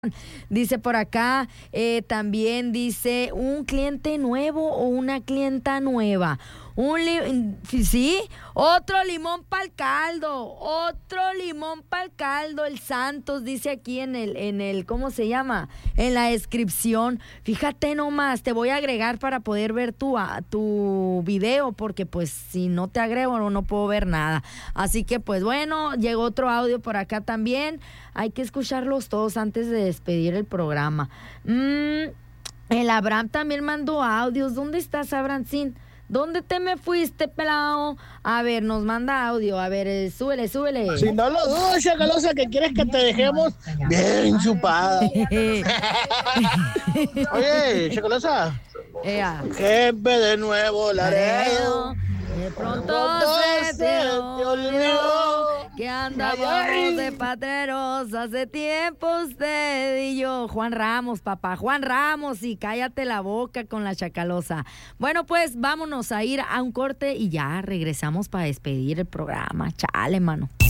Dice por acá, también dice un cliente nuevo o una clienta nueva. Sí, otro limón para el caldo, El Santos dice aquí en el, ¿cómo se llama? En la descripción. Fíjate nomás, te voy a agregar para poder ver tu video, porque pues si no te agrego no puedo ver nada. Así que pues bueno, llegó otro audio por acá también. Hay que escucharlos todos antes de despedir el programa. El Abraham también mandó audios. ¿Dónde estás, Abrancín? ¿Dónde te me fuiste, pelado? A ver, nos manda audio. A ver, súbele. Si no lo dudo, Chacalosa, que quieres que te dejemos bien chupada. Oye, Chacalosa. Jefe de Nuevo Laredo. De pronto se te olvidó que andábamos de patreros hace tiempo usted y yo. Juan Ramos, papá, Juan Ramos, y cállate la boca con la Chacalosa. Bueno, pues vámonos a ir a un corte y ya regresamos para despedir el programa. Chale, mano.